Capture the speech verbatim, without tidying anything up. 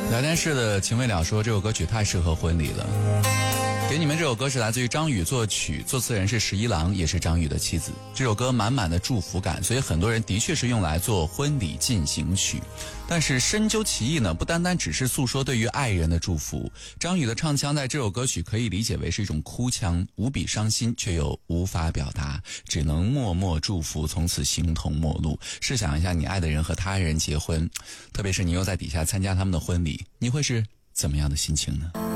聊天室的秦未了说，这首歌曲太适合婚礼了。给你们这首歌是来自于张宇作曲，作词人是十一郎，也是张宇的妻子。这首歌满满的祝福感，所以很多人的确是用来做婚礼进行曲。但是深究其意呢，不单单只是诉说对于爱人的祝福。张宇的唱腔在这首歌曲可以理解为是一种哭腔，无比伤心，却又无法表达，只能默默祝福，从此形同陌路。试想一下，你爱的人和他人结婚，特别是你又在底下参加他们的婚礼，你会是怎么样的心情呢？